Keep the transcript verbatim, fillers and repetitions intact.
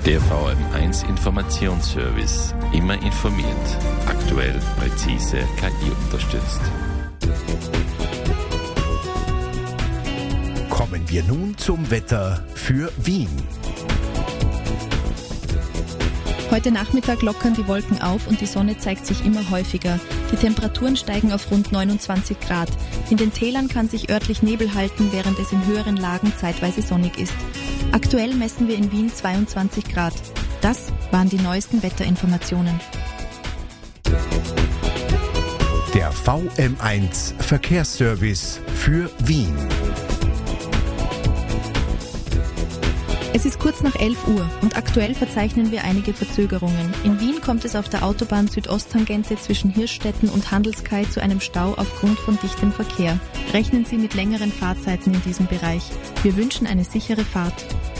Der V M eins Informationsservice. Immer informiert. Aktuell, präzise, K I unterstützt. Kommen wir nun zum Wetter für Wien. Heute Nachmittag lockern die Wolken auf und die Sonne zeigt sich immer häufiger. Die Temperaturen steigen auf rund neunundzwanzig Grad. In den Tälern kann sich örtlich Nebel halten, während es in höheren Lagen zeitweise sonnig ist. Aktuell messen wir in Wien zweiundzwanzig Grad. Das waren die neuesten Wetterinformationen. Der V M eins Verkehrsservice für Wien. Es ist kurz nach elf Uhr und aktuell verzeichnen wir einige Verzögerungen. In Wien kommt es auf der Autobahn Südosttangente zwischen Hirschstetten und Handelskai zu einem Stau aufgrund von dichtem Verkehr. Rechnen Sie mit längeren Fahrzeiten in diesem Bereich. Wir wünschen eine sichere Fahrt.